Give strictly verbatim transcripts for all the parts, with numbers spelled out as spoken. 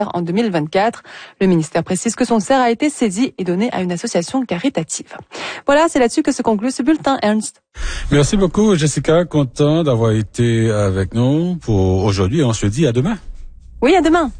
en deux mille vingt-quatre. Le ministère précise que son C E R a été saisi et donné à une association caritative. Voilà, c'est là-dessus que se conclut ce bulletin, Ernst. Merci beaucoup, Jessica. Content d'avoir été avec nous pour aujourd'hui. On se dit à demain. Oui, à demain.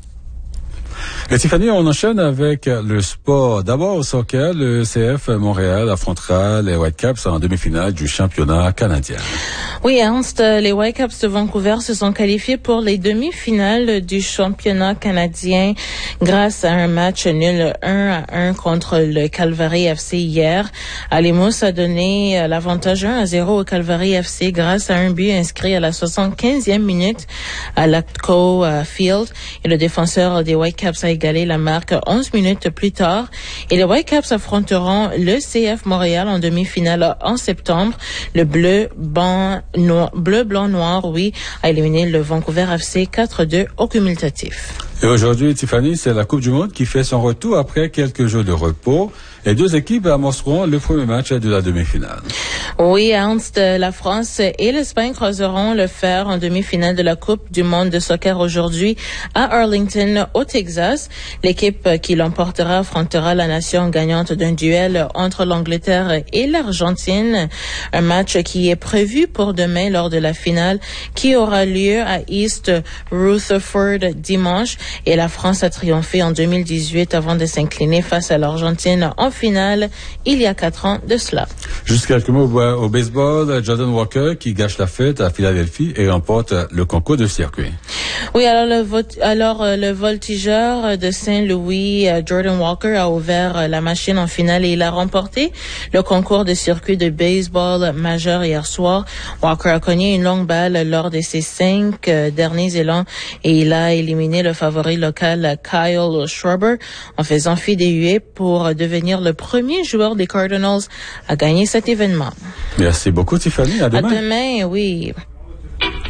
Et Tiffany, on enchaîne avec le sport. D'abord au soccer, le C F Montréal affrontera les Whitecaps en demi-finale du championnat canadien. Oui, Ernst, les Whitecaps de Vancouver se sont qualifiés pour les demi-finales du championnat canadien grâce à un match nul un à un contre le Calgary F C hier. Alimous a donné l'avantage un à zéro au Calgary F C grâce à un but inscrit à la soixante-quinzième minute à l'Atco Field, et le défenseur des Whitecaps a égalé la marque onze minutes plus tard. Et les Whitecaps affronteront le C F Montréal en demi-finale en septembre. Le bleu, ban, noir, bleu, blanc, noir, oui, a éliminé le Vancouver F C quatre deux au cumulatif. Et aujourd'hui, Tiffany, c'est la Coupe du Monde qui fait son retour après quelques jours de repos. Les deux équipes amorceront le premier match de la demi-finale. Oui, Ernst, la France et l'Espagne croiseront le fer en demi-finale de la Coupe du Monde de soccer aujourd'hui à Arlington, au Texas. L'équipe qui l'emportera affrontera la nation gagnante d'un duel entre l'Angleterre et l'Argentine. Un match qui est prévu pour demain lors de la finale qui aura lieu à East Rutherford dimanche. Et la France a triomphé en deux mille dix-huit avant de s'incliner face à l'Argentine en finale il y a quatre ans de cela. Juste quelques mots au baseball. Jordan Walker qui gâche la fête à Philadelphie et remporte le concours de circuit. Oui, alors le, vo- alors, euh, le voltigeur de Saint-Louis, euh, Jordan Walker, a ouvert euh, la machine en finale et il a remporté le concours de circuit de baseball majeur hier soir. Walker a cogné une longue balle lors de ses cinq euh, derniers élans et il a éliminé le favori local Kyle Schwarber en faisant fi des huées pour devenir le premier joueur des Cardinals à gagner cet événement. Merci beaucoup, Tiffany. À demain. À demain, oui.